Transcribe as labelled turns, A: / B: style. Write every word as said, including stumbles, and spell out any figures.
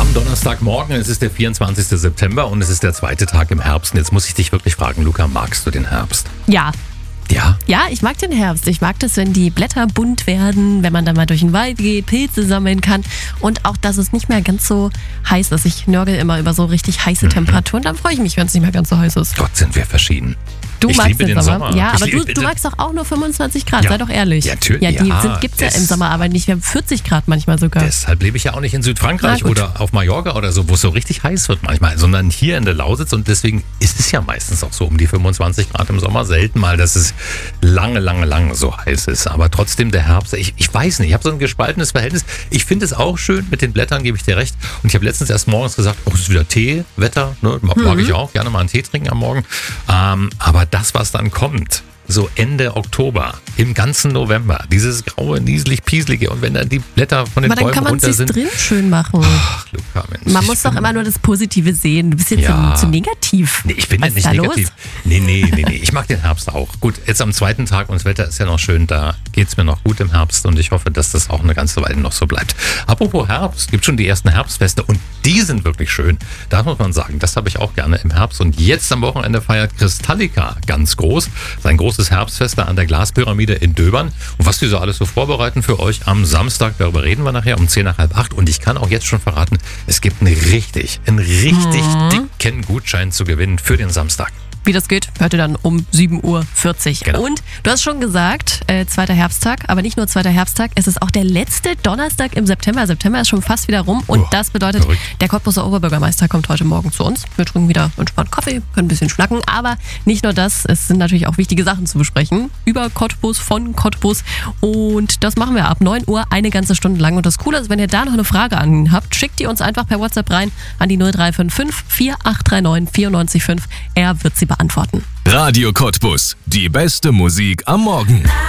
A: am Donnerstagmorgen. Es ist der vierundzwanzigster September und es ist der zweite Tag im Herbst. Und jetzt muss ich dich wirklich fragen, Luca, magst du den Herbst?
B: Ja.
A: Ja?
B: Ja, ich mag den Herbst. Ich mag das, wenn die Blätter bunt werden, wenn man dann mal durch den Wald geht, Pilze sammeln kann und auch, dass es nicht mehr ganz so heiß ist. Ich nörgel immer über so richtig heiße
A: Mhm.
B: Temperaturen. Dann freue ich mich, wenn es nicht mehr ganz so heiß ist.
A: Gott, sind wir verschieden.
B: Du
A: ich
B: magst
A: liebe
B: den,
A: den
B: Sommer.
A: Sommer.
B: Ja,
A: Ich
B: aber du,
A: liebe
B: du
A: den-
B: magst doch auch nur fünfundzwanzig Grad,
A: Ja.
B: sei doch ehrlich.
A: Ja, natürlich.
B: Ja, die
A: Ja,
B: sind, gibt's ja
A: das-
B: im Sommer, aber nicht. Wir haben vierzig Grad manchmal sogar.
A: Deshalb lebe ich ja auch nicht in Südfrankreich
B: Na gut.
A: oder auf Mallorca oder so, wo es so richtig heiß wird manchmal, sondern hier in der Lausitz. Und deswegen ist es ja meistens auch so um die fünfundzwanzig Grad im Sommer. Selten mal, dass es lange, lange, lange so heiß ist. Aber trotzdem der Herbst, ich, ich weiß nicht, ich habe so ein gespaltenes Verhältnis. Ich finde es auch schön mit den Blättern, gebe ich dir recht. Und ich habe letztens erst morgens gesagt, oh, es ist wieder Teewetter. Ne? Mag
B: Mhm.
A: ich auch, gerne mal einen Tee trinken am Morgen. Ähm, aber das, was dann kommt, so Ende Oktober, im ganzen November, dieses graue, nieselig, pieselige und wenn dann die Blätter von den
B: Aber dann
A: Bäumen
B: kann man
A: runter
B: es
A: sind.
B: drin schön machen.
A: Ach, Luca, Mensch.
B: Man
A: ich
B: muss doch
A: bin-
B: immer nur das Positive sehen. Du bist jetzt
A: Ja.
B: zu, zu negativ.
A: Nee, ich bin
B: Was
A: ja nicht
B: ist da
A: negativ.
B: los?
A: Nee, nee, nee, nee. Ich mag den Herbst auch. Gut, jetzt am zweiten Tag und das Wetter ist ja noch schön, da geht's mir noch gut im Herbst und ich hoffe, dass das auch eine ganze Weile noch so bleibt. Apropos Herbst, gibt schon die ersten Herbstfeste und die sind wirklich schön. Da muss man sagen, das habe ich auch gerne im Herbst. Und jetzt am Wochenende feiert Kristallica ganz groß. Sein großes Herbstfest da an der Glaspyramide in Döbern. Und was die so alles so vorbereiten für euch am Samstag, darüber reden wir nachher um zehn nach halb acht. Und ich kann auch jetzt schon verraten, es gibt einen richtig, einen richtig dicken Gutschein zu gewinnen für den Samstag.
B: Wie das geht, hört ihr dann um sieben Uhr vierzig.
A: Genau.
B: Und du hast schon gesagt, äh, zweiter Herbsttag, aber nicht nur zweiter Herbsttag, es ist auch der letzte Donnerstag im September. September ist schon fast wieder rum und
A: Oh,
B: das bedeutet,
A: verrückt.
B: der Cottbuser Oberbürgermeister kommt heute Morgen zu uns. Wir trinken wieder entspannt Kaffee, können ein bisschen schnacken, aber nicht nur das, es sind natürlich auch wichtige Sachen zu besprechen über Cottbus, von Cottbus und das machen wir ab neun Uhr eine ganze Stunde lang und das Coole ist, wenn ihr da noch eine Frage an ihn habt, schickt ihr uns einfach per WhatsApp rein an die null drei fünf fünf, vier acht drei neun, vier neun fünf. Er wird sie beantworten.
C: Radio Cottbus. Die beste Musik am Morgen.